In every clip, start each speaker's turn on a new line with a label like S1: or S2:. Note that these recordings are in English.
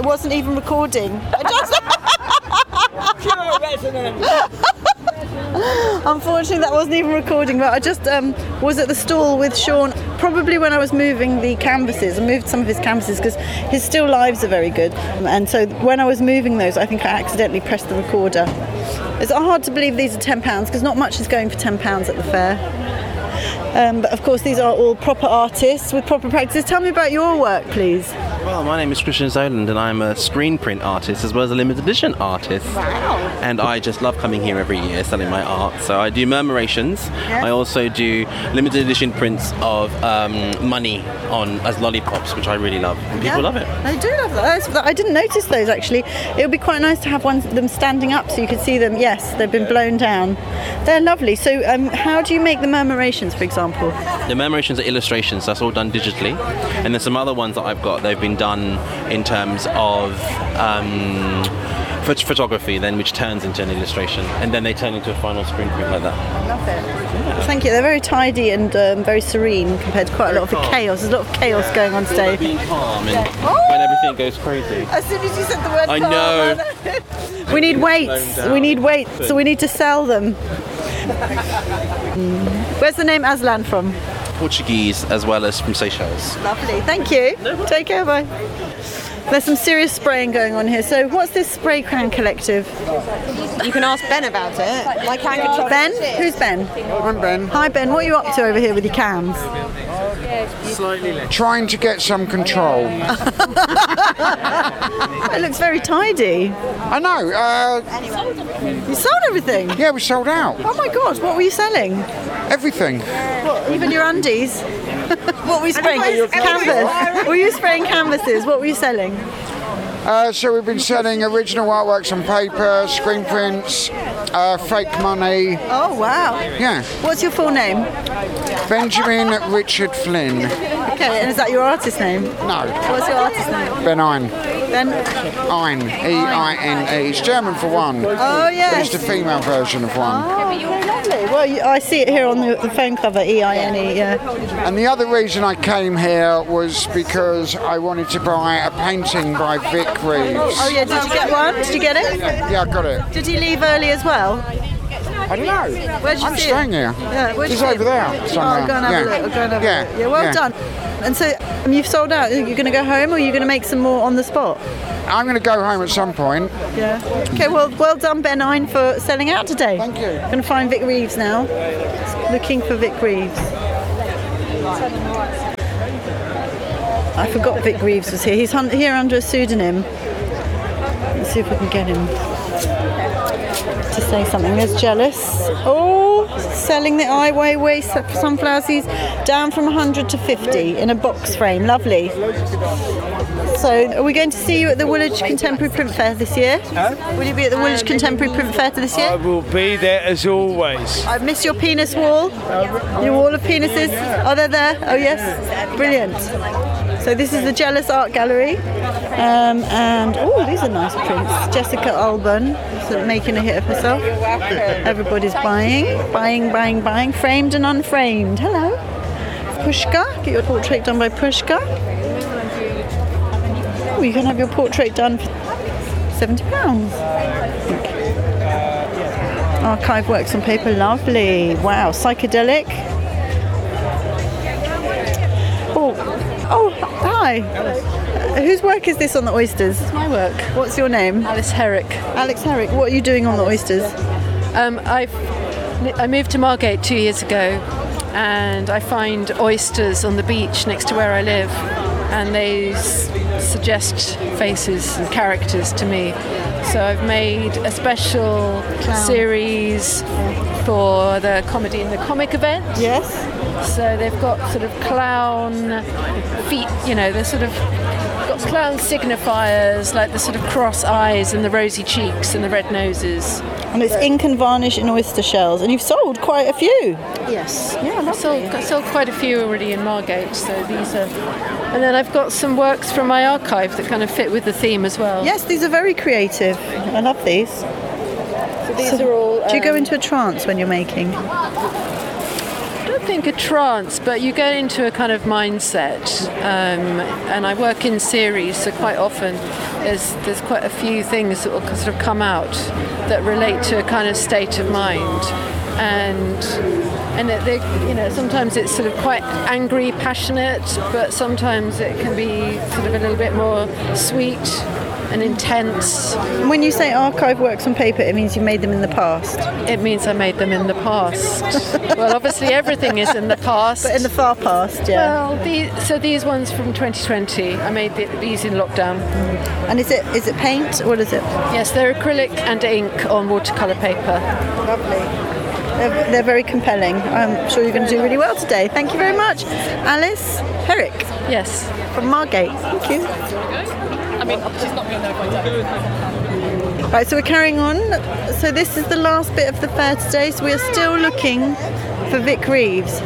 S1: wasn't even recording.
S2: Pure resonance.
S1: Unfortunately, that wasn't even recording, but I just was at the stall with Sean, probably when I was moving the canvases. I moved some of his canvases because his still lives are very good. And so when I was moving those, I think I accidentally pressed the recorder. It's hard to believe these are £10 because not much is going for £10 at the fair. But of course, these are all proper artists with proper practices. Tell me about your work, please.
S3: Well, my name is Christian Zoland and I'm a screen print artist as well as a limited edition artist.
S1: Wow.
S3: And I just love coming here every year selling my art. So I do murmurations.
S1: Yes.
S3: I also do limited edition prints of money as lollipops, which I really love. And people love it.
S1: I do love that. I didn't notice those actually. It would be quite nice to have them standing up so you could see them. Yes, they've been blown down. They're lovely. So how do you make the murmurations, for example?
S3: The murmurations are illustrations, so that's all done digitally. And there's some other ones that I've got, they've been done in terms of photography, then which turns into an illustration, and then they turn into a final screen print like that.
S1: I love it. Yeah. Thank you. They're very tidy and very serene compared to quite a lot of the chaos. There's a lot of chaos going on today.
S3: Being calm and when everything goes crazy.
S1: As soon as you said the word
S3: I
S1: calm,
S3: know.
S1: We need weights. We need weights, so we need to sell them. Where's the name Aslan from?
S3: Portuguese as well as from Seychelles.
S1: Lovely, thank you. Take care, bye. There's some serious spraying going on here. So what's this Spray Can Collective?
S4: You can ask Ben about it. I can control
S1: Ben? Who's Ben?
S5: I'm Ben.
S1: Hi Ben, what are you up to over here with your cans?
S5: Trying to get some control.
S1: It looks very tidy.
S5: I know.
S1: You sold everything?
S5: Yeah, we sold out.
S1: Oh my god, what were you selling?
S5: Everything.
S1: What, even your undies? What were you spraying? Canvas. Were you spraying canvases? What were you selling?
S5: So we've been selling original artworks on paper, screen prints, fake money.
S1: Oh wow.
S5: Yeah.
S1: What's your full name?
S5: Benjamin Richard Flynn.
S1: Okay, and is that your artist name?
S5: No.
S1: What's your artist name?
S5: Ben Ein.
S1: Ben?
S5: Ein. E-I-N-E. It's German for one.
S1: Oh yes.
S5: But it's the female version of one.
S1: Oh, lovely. Well, I see it here on the phone cover, E-I-N-E, yeah.
S5: And the other reason I came here was because I wanted to buy a painting by Vic Reeves.
S1: Oh yeah, did you get one? Did you get it?
S5: Yeah, I got it.
S1: Did you leave early as well?
S5: I don't know.
S1: Where'd you
S5: I'm
S1: see
S5: staying
S1: it?
S5: here.
S1: Yeah, where'd you
S5: It's
S1: see
S5: over
S1: it?
S5: there
S1: Oh,
S5: somewhere.
S1: go and have a look. Go and have a look. Yeah, well done. And so you've sold out. Are you going to go home or are you going to make some more on the spot?
S5: I'm going to go home at some point.
S1: Yeah. Okay, well done, Ben Ein, for selling out today.
S5: Thank you.
S1: Going to find Vic Reeves now. Looking for Vic Reeves. I forgot Vic Reeves was here. He's here under a pseudonym. Let's see if we can get him to say something. There's Jealous. Oh, selling the Ai Weiwei sunflower seeds down from 100 to 50 in a box frame. Lovely. So, are we going to see you at the Woolwich Contemporary Print Fair this year? Will you be at the Woolwich Contemporary Print Fair this year?
S2: I will be there as always.
S1: I've missed your penis wall. Your wall of penises. Are they there? Oh yes. Brilliant. So this is the Jealous Art Gallery. And oh, these are nice prints. Jessica Alban, sort of making a hit of herself. Everybody's buying. Framed and unframed. Hello. Pushka. Get your portrait done by Pushka. Oh, you can have your portrait done for £70. Archive works on paper, lovely. Wow, psychedelic. Oh, hi. Whose work is this on the oysters?
S6: It's my work.
S1: What's your name?
S6: Alice Herrick.
S1: Alex Herrick. What are you doing on the oysters?
S6: I moved to Margate 2 years ago, and I find oysters on the beach next to where I live, and they suggest faces and characters to me. So I've made a special series for the Comedy in the Comic event.
S1: Yes.
S6: So they've got sort of clown feet, they're sort of got clown signifiers like the sort of cross eyes and the rosy cheeks and the red noses.
S1: And it's ink and varnish in oyster shells, and you've sold quite a few.
S6: Yes. Yeah, I sold quite a few already in Margate, so these are... And then I've got some works from my archive that kind of fit with the theme as well.
S1: Yes, these are very creative. I love these.
S6: So these are all...
S1: do you go into a trance when you're making?
S6: I don't think a trance, but you get into a kind of mindset. And I work in series, so quite often there's quite a few things that will sort of come out that relate to a kind of state of mind. And sometimes it's sort of quite angry, passionate, but sometimes it can be sort of a little bit more sweet and intense.
S1: When you say archive works on paper, it means you made them in the past.
S6: It means I made them in the past. Well, obviously everything is in the past.
S1: But in the far past, yeah.
S6: Well, these ones from 2020, I made these in lockdown.
S1: And is it paint? What is it?
S6: Yes, they're acrylic and ink on watercolour paper.
S1: Lovely. They're very compelling. I'm sure you're going to do really well today. Thank you very much. Alice Herrick.
S6: Yes.
S1: From Margate. Thank you.
S4: She's not going to know.
S1: Right, so we're carrying on. So this is the last bit of the fair today. So we are still looking for Vic Reeves.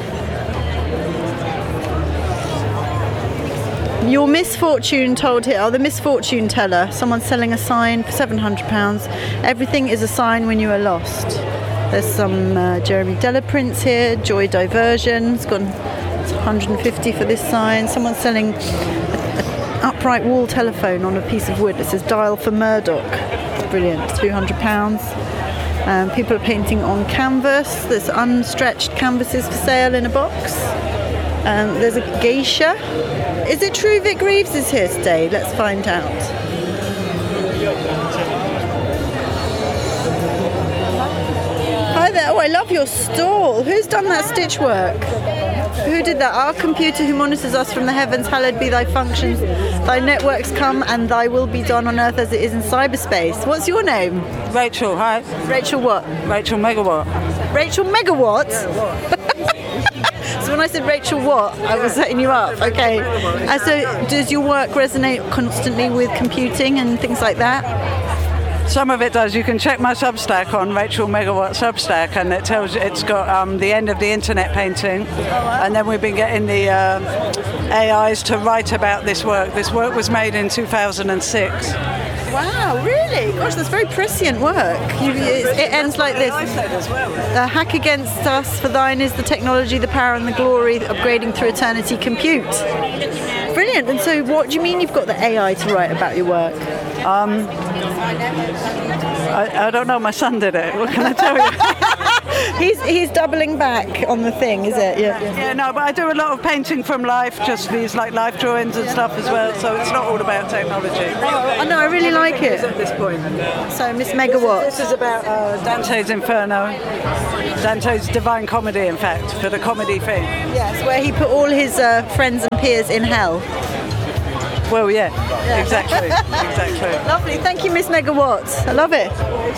S1: Your misfortune told here, the misfortune teller. Someone's selling a sign for £700. Everything is a sign when you are lost. There's some Jeremy Della prints here. Joy Diversion. It's gone 150 for this sign. Someone's selling upright wall telephone on a piece of wood. It says dial for Murdoch. Brilliant. £200. People are painting on canvas. There's unstretched canvases for sale in a box. There's a geisha. Is it true Vic Reeves is here today? Let's find out. Hi there. Oh, I love your stall. Who's done that stitch work? Who did that? Our computer who monitors us from the heavens, hallowed be thy functions. Thy networks come and thy will be done on earth as it is in cyberspace. What's your name?
S7: Rachel, hi.
S1: Rachel what?
S7: Rachel Megawatt.
S1: Rachel Megawatt? So when I said Rachel what, I was setting you up. Okay. So does your work resonate constantly with computing and things like that?
S7: Some of it does. You can check my Substack on Rachel Megawatt Substack, and it tells you it's got the end of the internet painting, and then we've been getting the AIs to write about this work. This work was made in 2006.
S1: Wow, really? Gosh, that's very prescient work. It ends like this. Hack against us, for thine is the technology, the power and the glory, upgrading through eternity, compute. Brilliant. And so what do you mean you've got the AI to write about your work?
S7: I don't know, my son did it. What can I tell you?
S1: He's doubling back on the thing, is it?
S7: Yeah, no, but I do a lot of painting from life, just these like life drawings and stuff as well, so it's not all about technology.
S1: Oh, no, I really like it.
S7: At this point.
S1: So, Miss Megawatt.
S7: This is about Dante's Inferno, Dante's Divine Comedy, in fact, for the comedy thing.
S1: Yes, where he put all his friends and peers in hell.
S7: Well, yeah. Exactly. Exactly.
S1: Lovely, thank you, Miss Megawatt. I love it.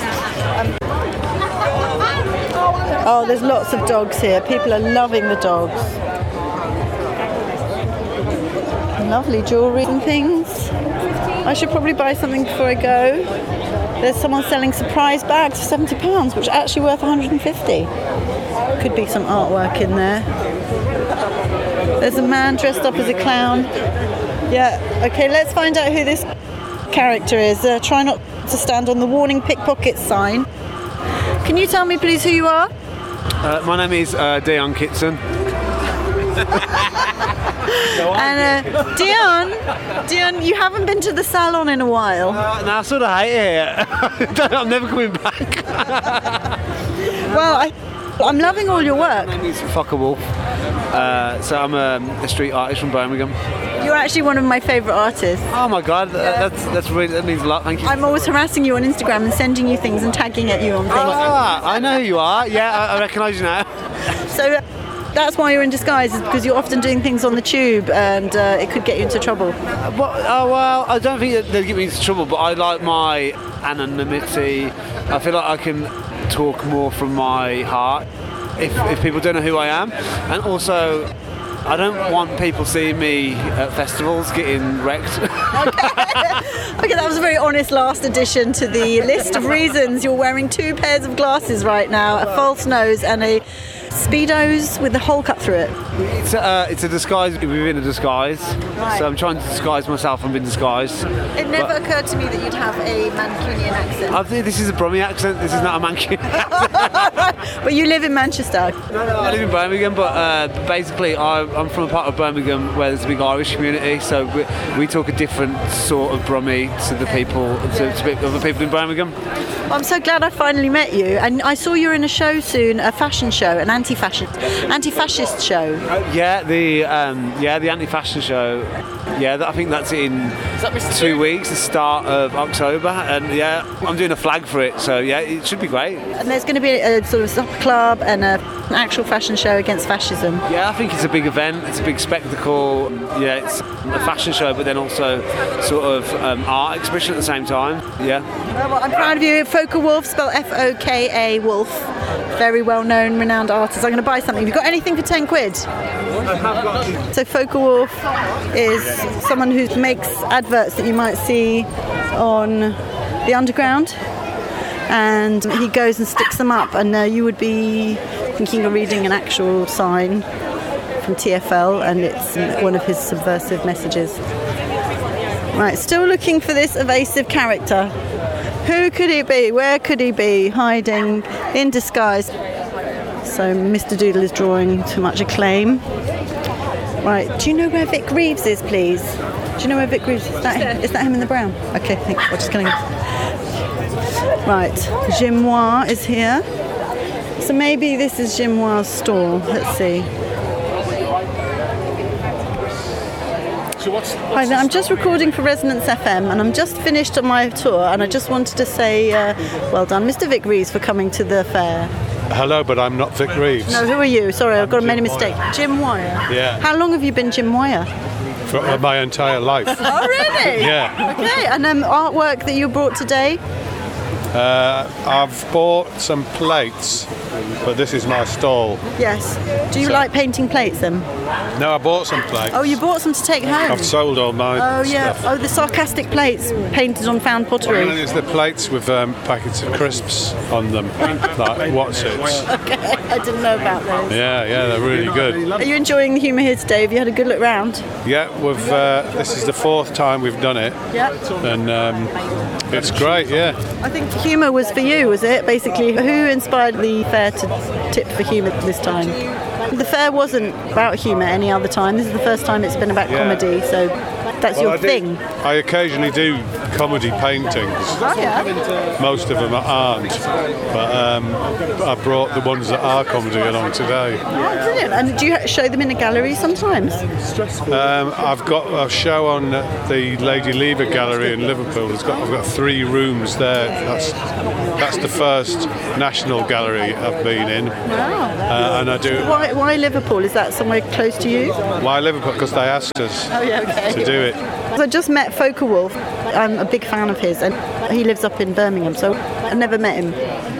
S1: Oh, there's lots of dogs here. People are loving the dogs. Lovely jewellery and things. I should probably buy something before I go. There's someone selling surprise bags for £70, which are actually worth £150. Could be some artwork in there. There's a man dressed up as a clown. Yeah, okay, let's find out who this character is. Try not to stand on the warning pickpocket sign. Can you tell me please who you are?
S2: My name is Dion Kitson.
S1: And Dion, you haven't been to the salon in a while.
S2: No, I sort of hate it here. I'm never coming back.
S1: Well, I'm loving all your work.
S2: My name is Fokker Wolf. So I'm a street artist from Birmingham.
S1: You're actually one of my favourite artists.
S2: Oh my God, that's really, that means a lot. Thank you.
S1: I'm always harassing you on Instagram and sending you things and tagging at you on things.
S2: I know who you are. Yeah, I recognise you now.
S1: So that's why you're in disguise, is because you're often doing things on the tube and it could get you into trouble.
S2: Well, I don't think they'll get me into trouble, but I like my anonymity. I feel like I can talk more from my heart if people don't know who I am, and also I don't want people seeing me at festivals getting wrecked.
S1: Okay, that was a very honest last addition to the list of reasons. You're wearing 2 pairs of glasses right now, a false nose and a Speedos with the hole cut through it.
S2: It's a disguise within a disguise.
S1: Right.
S2: So I'm trying to disguise myself from being disguised.
S1: It never occurred to me that you'd have a Mancunian accent.
S2: I think this is a Brummie accent. This is not a Mancunian.
S1: But you live in Manchester.
S2: No, I live in Birmingham, but basically I'm from a part of Birmingham where there's a big Irish community, so we talk a different sort of Brummie to the people, to other people in Birmingham.
S1: Well, I'm so glad I finally met you, and I saw you're in a show soon, a fashion show, an anti-fascist show.
S2: The anti-fashion show. I think that's in 2 weeks, the start of October, and I'm doing a flag for it, so it should be great.
S1: And there's going to be a sort of supper club and an actual fashion show against fascism.
S2: Yeah, I think it's a big event, it's a big spectacle. It's a fashion show, but then also sort of art exhibition at the same time.
S1: Well, I'm proud of you. Foka Wolf, spelled Foka Wolf. Very well-known, renowned artist. I'm going to buy something. Have you got anything for 10 quid? So Foka Wolf is someone who makes adverts that you might see on the Underground, and he goes and sticks them up, and you would be thinking of reading an actual sign from TfL, and it's one of his subversive messages. Right, still looking for this evasive character. Who could he be? Where could he be? Hiding in disguise. So Mr. Doodle is drawing to much acclaim. Right, do you know where Vic Reeves is, please? Do you know where Vic Reeves is? Is that him in the brown? Okay, thanks. We're just going to go. Right, Gimois is here. So maybe this is Gimois' stall. Let's see. Hi there, I'm just recording for Resonance FM, and I'm just finished on my tour, and I just wanted to say well done, Mr. Vic Reeves, for coming to the fair.
S8: Hello, but I'm not Vic Reeves.
S1: No, who are you? Sorry, I've made a mistake. Jim Moyer.
S8: Yeah.
S1: How long have you been Jim Moyer?
S8: For my entire life.
S1: Oh, really?
S8: Yeah.
S1: Okay, and artwork that you brought today?
S8: I've bought some plates, but this is my stall.
S1: Yes. Do you like painting plates then?
S8: No, I bought some plates.
S1: Oh, you bought some to take home?
S8: I've sold all my stuff.
S1: Oh, the sarcastic plates painted on found pottery.
S8: Well, it's the plates with packets of crisps on them, like What's-Its.
S1: Okay, I didn't know about those.
S8: Yeah, they're really good.
S1: Are you enjoying the humour here today? Have you had a good look round?
S8: Yeah, this is the 4th time we've done it.
S1: Yeah.
S8: And it's great, yeah.
S1: I think humour was for you, was it? Basically, who inspired the fair to tip for humour this time? The fair wasn't about humour any other time. This is the first time it's been about comedy, so that's your thing.
S8: I occasionally do comedy paintings.
S1: Oh, yeah?
S8: Most of them aren't, but I brought the ones that are comedy along today.
S1: Oh, brilliant. And do you show them in a gallery sometimes?
S8: I've got a show on the Lady Lever Gallery in Liverpool. I've got 3 rooms there. That's the first national gallery I've been in.
S1: Wow.
S8: And I do.
S1: Why Liverpool? Is that somewhere close to you?
S8: Why Liverpool? Because they asked us to do it.
S1: So I just met Foka Wolf. I'm a big fan of his, and he lives up in Birmingham, so I never met him.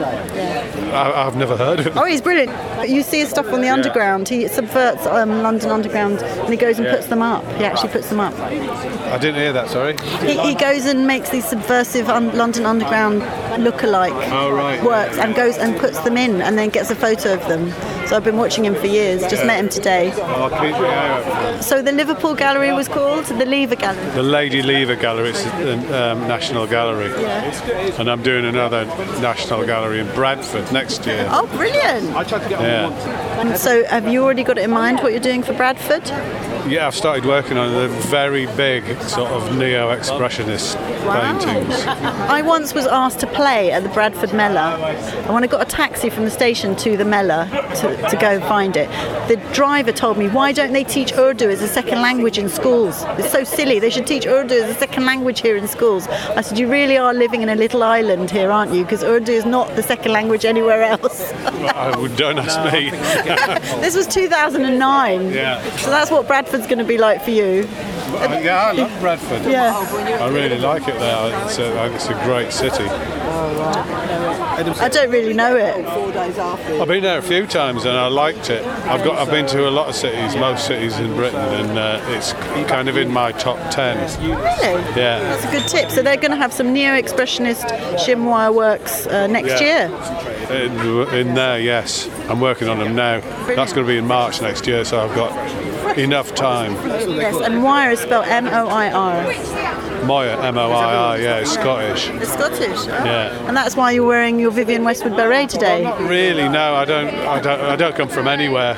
S8: I've never heard of him.
S1: Oh, he's brilliant. You see his stuff on the Underground. He subverts London Underground, and he goes and puts them up. He actually puts them up.
S8: I didn't hear that, sorry.
S1: He goes and makes these subversive London Underground look-alike works and goes and puts them in and then gets a photo of them. So I've been watching him for years, just met him today.
S8: I'll keep it out.
S1: So the Liverpool Gallery was called the Lever Gallery?
S8: The Lady Lever Gallery, it's the National Gallery.
S1: Yeah.
S8: And I'm doing another National Gallery in Bradford next year.
S1: Oh, brilliant.
S8: Yeah.
S1: And so have you already got it in mind what you're doing for Bradford?
S8: Yeah, I've started working on the very big sort of neo-expressionist paintings.
S1: I once was asked to play at the Bradford Mellor, and when I got a taxi from the station to the Mellor to go and find it, the driver told me, why don't they teach Urdu as a second language in schools? It's so silly, they should teach Urdu as a second language here in schools. I said, you really are living in a little island here, aren't you? Because Urdu is not the second language anywhere else.
S8: Don't ask me.
S1: This was 2009, so that's what Bradford's going to be like for you.
S8: Yeah, I love Bradford.
S1: Yeah.
S8: I really like it there. It's a great city.
S1: I don't really know it.
S8: I've been there a few times and I liked it. I've been to a lot of cities, most cities in Britain, and it's kind of in my top 10.
S1: Really?
S8: Yeah.
S1: That's a good tip. So they're going to have some neo-expressionist chinois works next year.
S8: In there, yes. I'm working on them now. That's going to be in March next year, so I've got enough time.
S1: Yes, and Moir is spelled M-O-I-R.
S8: Moir, M-O-I-R, yeah, it's Scottish.
S1: It's Scottish. Oh.
S8: Yeah.
S1: And that's why you're wearing your Vivienne Westwood beret today.
S8: Not really, no. I don't come from anywhere.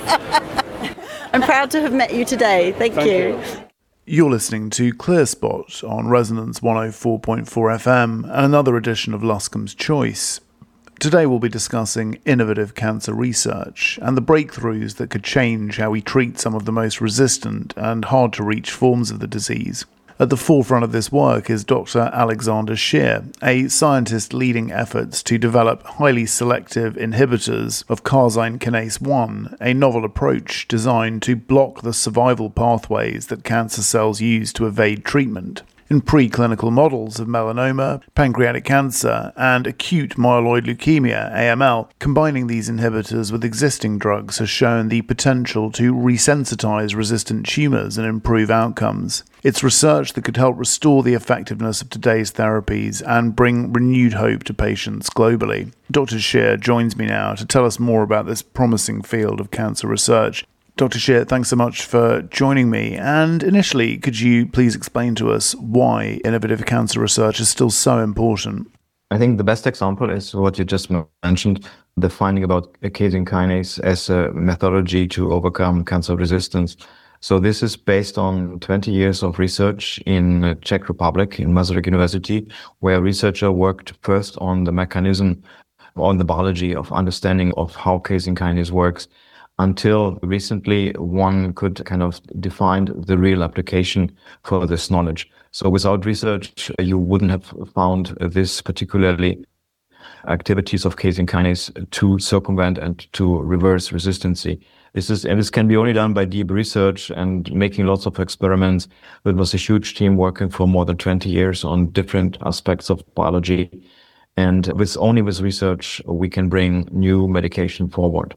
S1: I'm proud to have met you today. Thank you.
S9: You're listening to Clear Spot on Resonance 104.4 FM and another edition of Luscombe's Choice. Today we'll be discussing innovative cancer research and the breakthroughs that could change how we treat some of the most resistant and hard-to-reach forms of the disease. At the forefront of this work is Dr. Alexander Scheer, a scientist leading efforts to develop highly selective inhibitors of carsine kinase 1, a novel approach designed to block the survival pathways that cancer cells use to evade treatment. In preclinical models of melanoma, pancreatic cancer, and acute myeloid leukemia, AML, combining these inhibitors with existing drugs has shown the potential to resensitize resistant tumours and improve outcomes. It's research that could help restore the effectiveness of today's therapies and bring renewed hope to patients globally. Dr. Scheer joins me now to tell us more about this promising field of cancer research. Dr. Scheer, thanks so much for joining me. And initially, could you please explain to us why innovative cancer research is still so important?
S10: I think the best example is what you just mentioned, the finding about casein kinase as a methodology to overcome cancer resistance. So this is based on 20 years of research in Czech Republic, in Masaryk University, where a researcher worked first on the mechanism, on the biology of understanding of how casein kinase works, until recently one could kind of define the real application for this knowledge. So without research, you wouldn't have found this particularly activities of casein kinase to circumvent and to reverse resistancy. This can be only done by deep research and making lots of experiments. It was a huge team working for more than 20 years on different aspects of biology. And only with research, we can bring new medication forward.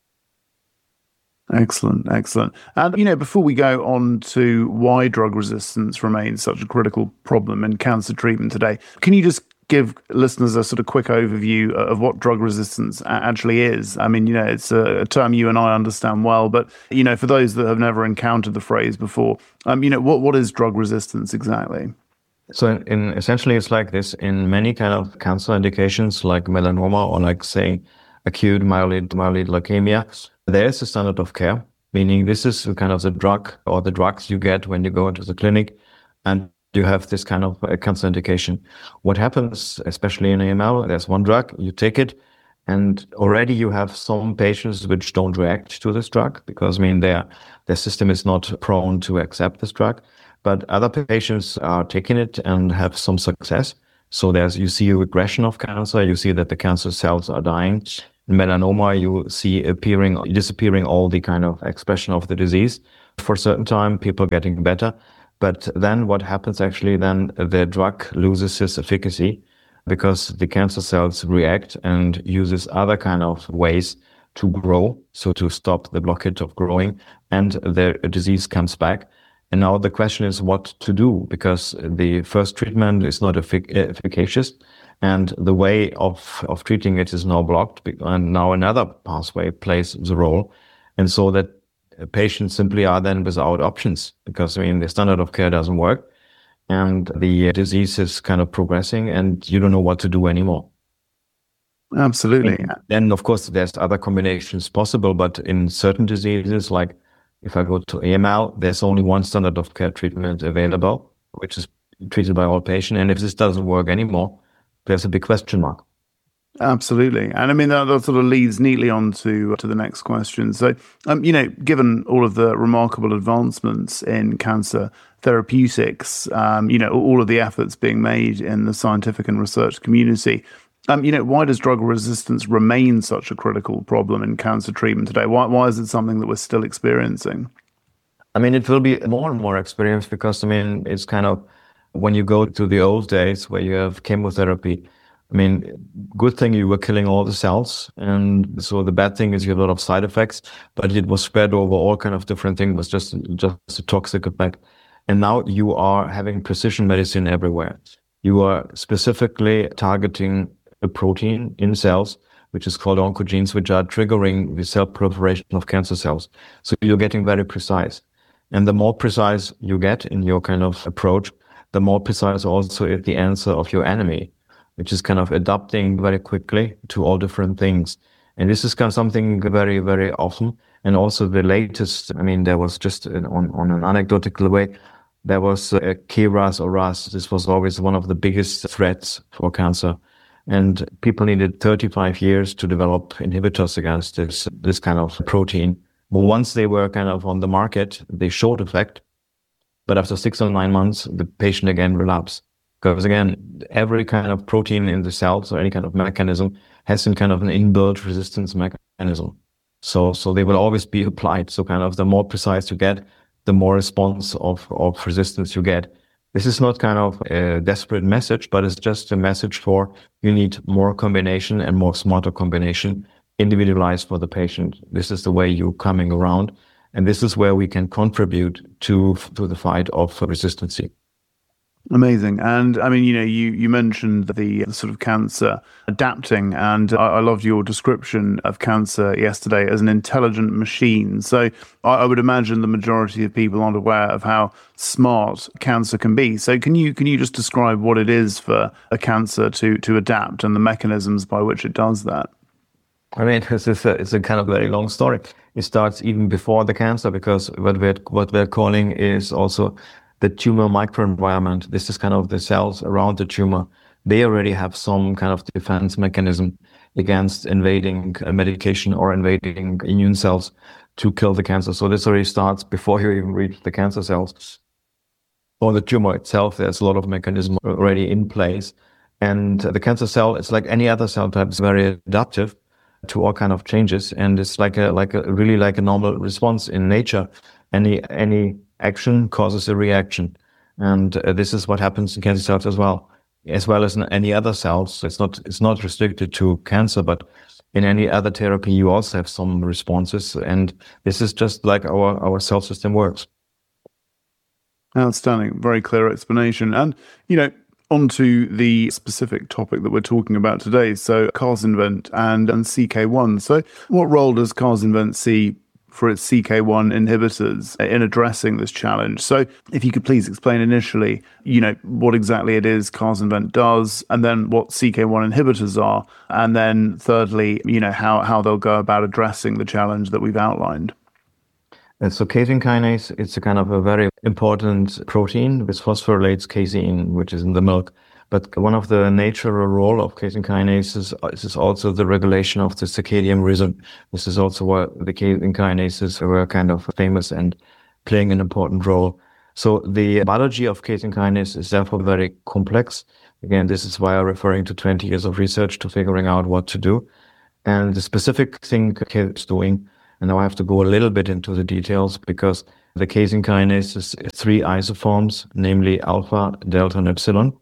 S9: Excellent. And, before we go on to why drug resistance remains such a critical problem in cancer treatment today, can you just give listeners a sort of quick overview of what drug resistance actually is? I mean, it's a term you and I understand well, but, for those that have never encountered the phrase before, what is drug resistance exactly?
S10: So essentially, it's like this in many kind of cancer indications like melanoma or like, say, acute myeloid leukemia. There is a standard of care, meaning this is kind of the drug or the drugs you get when you go into the clinic and you have this kind of cancer indication. What happens, especially in AML, there's one drug, you take it, and already you have some patients which don't react to this drug because, their system is not prone to accept this drug. But other patients are taking it and have some success. So you see a regression of cancer, you see that the cancer cells are dying. In melanoma, you see disappearing all the kind of expression of the disease. For a certain time, people getting better. But then what happens actually, then the drug loses its efficacy because the cancer cells react and uses other kind of ways to grow, so to stop the blockage of growing, and the disease comes back. And now the question is what to do, because the first treatment is not efficacious, and the way of treating it is now blocked, and now another pathway plays the role. And so that patients simply are then without options, because the standard of care doesn't work, and the disease is kind of progressing, and you don't know what to do anymore.
S9: Absolutely.
S10: And then, of course, there's other combinations possible, but in certain diseases, like if I go to AML, there's only one standard of care treatment available, which is treated by all patients. And if this doesn't work anymore, there's a big question mark.
S9: Absolutely. And that sort of leads neatly on to the next question. So, given all of the remarkable advancements in cancer therapeutics, all of the efforts being made in the scientific and research community, why does drug resistance remain such a critical problem in cancer treatment today? Why is it something that we're still experiencing?
S10: It will be more and more experienced because, it's kind of when you go to the old days where you have chemotherapy, good thing you were killing all the cells. And so the bad thing is you have a lot of side effects, but it was spread over all kind of different things. It was just a toxic effect. And now you are having precision medicine everywhere. You are specifically targeting a protein in cells which is called oncogenes, which are triggering the cell proliferation of cancer cells. So you're getting very precise. And the more precise you get in your kind of approach, the more precise also is the answer of your enemy, which is kind of adapting very quickly to all different things. And this is kind of something very, very often. And also the latest, I mean, there was just on an anecdotal way, there was KRAS or RAS. This was always one of the biggest threats for cancer. And people needed 35 years to develop inhibitors against this kind of protein. But once they were kind of on the market, they showed effect. But after 6 or 9 months, the patient again relapsed. Because again, every kind of protein in the cells or any kind of mechanism has some kind of an inbuilt resistance mechanism. So they will always be applied. So kind of the more precise you get, the more response of resistance you get. This is not kind of a desperate message, but it's just a message for you need more combination and more smarter combination, individualized for the patient. This is the way you're coming around. And this is where we can contribute to the fight of resistancy.
S9: Amazing. And I mean, you mentioned the sort of cancer adapting, and I loved your description of cancer yesterday as an intelligent machine. So I would imagine the majority of people aren't aware of how smart cancer can be. So can you just describe what it is for a cancer to adapt and the mechanisms by which it does that?
S10: I mean, it's a kind of very long story. It starts even before the cancer, because what we're calling is also the tumor microenvironment. This is kind of the cells around the tumor. They already have some kind of defense mechanism against invading medication or invading immune cells to kill the cancer. So this already starts before you even reach the cancer cells. For the tumor itself, there's a lot of mechanism already in place. And the cancer cell, it's like any other cell type, it's very adaptive to all kind of changes. And it's really like a normal response in nature. Any action causes a reaction. And this is what happens in cancer cells as well as in any other cells. It's not restricted to cancer, but in any other therapy, you also have some responses. And this is just like our cell system works.
S9: Outstanding. Very clear explanation. And, onto the specific topic that we're talking about today. So Casinvent and CK1. So what role does Casinvent see for its CK1 inhibitors in addressing this challenge? So if you could please explain initially, what exactly it is Casinvent does, and then what CK1 inhibitors are, and then thirdly, how they'll go about addressing the challenge that we've outlined.
S10: So casein kinase, it's a kind of a very important protein which phosphorylates casein, which is in the milk. But one of the natural role of casein kinases is also the regulation of the circadian rhythm. This is also why the casein kinases were kind of famous and playing an important role. So the biology of casein kinase is therefore very complex. Again, this is why I'm referring to 20 years of research to figuring out what to do. And the specific thing it's doing, and now I have to go a little bit into the details, because the casein kinase is 3 isoforms, namely alpha, delta, and epsilon.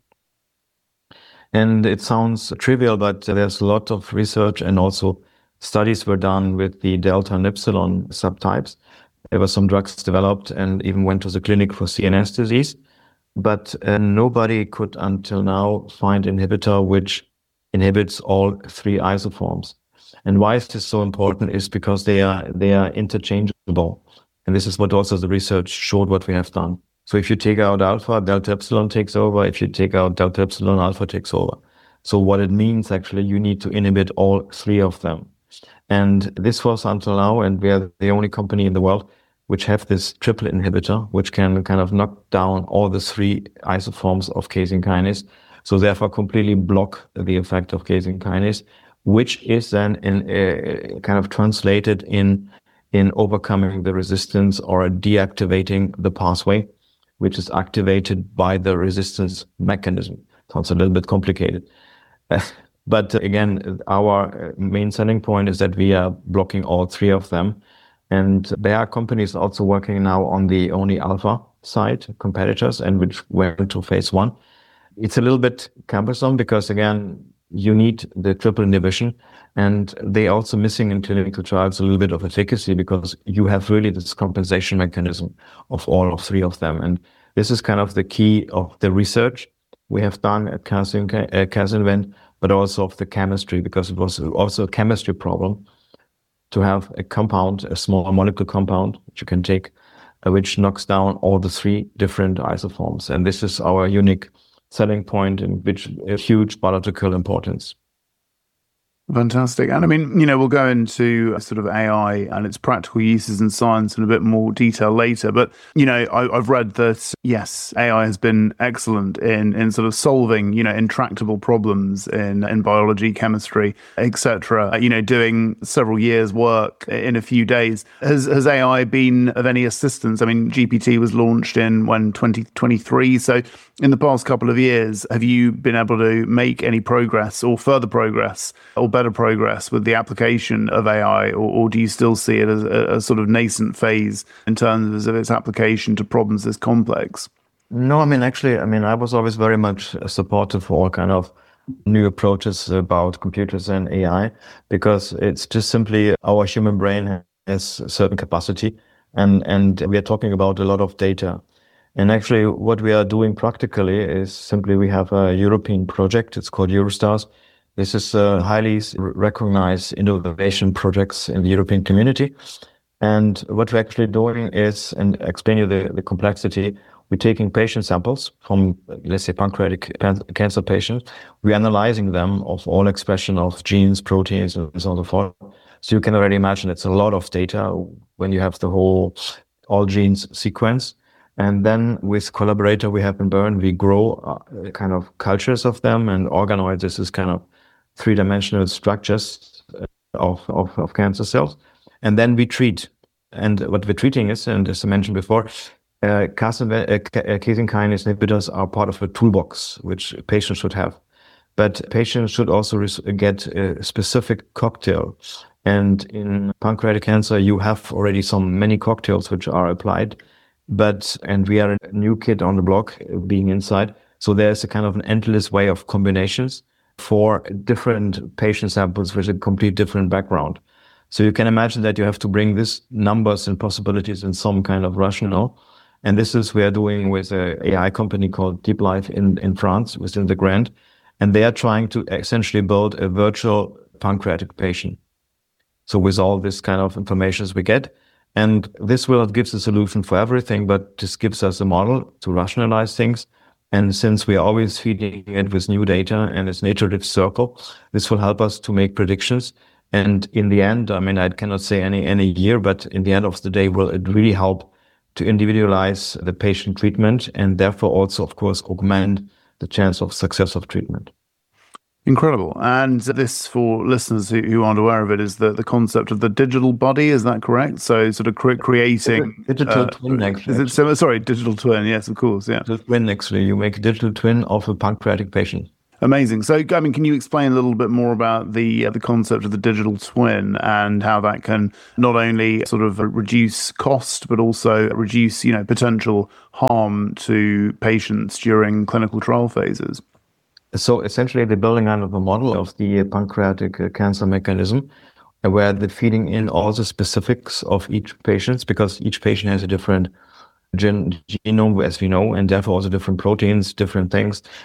S10: And it sounds trivial, but there's a lot of research and also studies were done with the delta and epsilon subtypes. There were some drugs developed and even went to the clinic for CNS disease. But nobody could until now find an inhibitor which inhibits all 3 isoforms. And why is this so important is because they are interchangeable. And this is what also the research showed what we have done. So if you take out alpha, delta epsilon takes over. If you take out delta epsilon, alpha takes over. So what it means, actually, you need to inhibit all 3 of them. And this was until now, and we are the only company in the world which have this triple inhibitor, which can kind of knock down all the 3 isoforms of casein kinase. So therefore completely block the effect of casein kinase, which is then kind of translated in overcoming the resistance or deactivating the pathway, which is activated by the resistance mechanism. Sounds a little bit complicated. But again, our main selling point is that we are blocking all 3 of them. And there are companies also working now on the only alpha side, competitors, and which went to phase 1. It's a little bit cumbersome because, again, you need the triple inhibition, and they also missing in clinical trials a little bit of efficacy because you have really this compensation mechanism of all of 3 of them. And this is kind of the key of the research we have done at Casinvent but also of the chemistry, because it was also a chemistry problem to have a compound, a small molecule compound, which you can take, which knocks down all the 3 different isoforms. And this is our unique selling point, in which a huge biological importance.
S9: Fantastic. And I mean, we'll go into sort of AI and its practical uses in science in a bit more detail later. But, I've read that, yes, AI has been excellent in sort of solving, intractable problems in biology, chemistry, etc. Doing several years' work in a few days. Has AI been of any assistance? I mean, GPT was launched in 2023. So in the past couple of years, have you been able to make any progress or further progress or better progress with the application of AI, or do you still see it as a sort of nascent phase in terms of its application to problems this complex?
S10: No, I was always very much supportive for all kind of new approaches about computers and AI, because it's just simply our human brain has a certain capacity, and we are talking about a lot of data. And actually, what we are doing practically is simply we have a European project. It's called Eurostars. This is highly recognized innovation projects in the European community. And what we're actually doing is, and explain you the complexity, we're taking patient samples from, let's say, pancreatic cancer patients. We're analyzing them of all expression of genes, proteins, and so on and so forth. So you can already imagine it's a lot of data when you have the whole all genes sequence. And then with collaborator we have in Bern, we grow kind of cultures of them and organoids. This is kind of 3-dimensional structures of cancer cells. And then we treat. And what we're treating is, and as I mentioned before, casein kinase inhibitors are part of a toolbox, which patients should have. But patients should also get a specific cocktail. And in pancreatic cancer, you have already many cocktails which are applied. And we are a new kid on the block being inside. So there's a kind of an endless way of combinations for different patient samples with a complete different background. So you can imagine that you have to bring these numbers and possibilities in some kind of rationale. And this is we are doing with an AI company called Deep Life in France within the grant. And they are trying to essentially build a virtual pancreatic patient. So with all this kind of information we get, and this will not give the solution for everything, but this gives us a model to rationalize things. And since we are always feeding it with new data and it's an iterative circle, this will help us to make predictions. And in the end, I cannot say any year, but in the end of the day, will it really help to individualize the patient treatment and therefore also, of course, augment the chance of success of treatment.
S9: Incredible. And this, for listeners who aren't aware of it, is the concept of the digital body. Is that correct? So sort of creating...
S10: Digital twin, actually.
S9: Sorry, digital twin. Yes, of course. Yeah.
S10: Digital twin, actually. You make a digital twin of a pancreatic patient.
S9: Amazing. So, can you explain a little bit more about the concept of the digital twin and how that can not only sort of reduce cost, but also reduce, potential harm to patients during clinical trial phases?
S10: So essentially, they're building out of a model of the pancreatic cancer mechanism, where they're feeding in all the specifics of each patient, because each patient has a different genome, as we know, and therefore also different proteins, different things.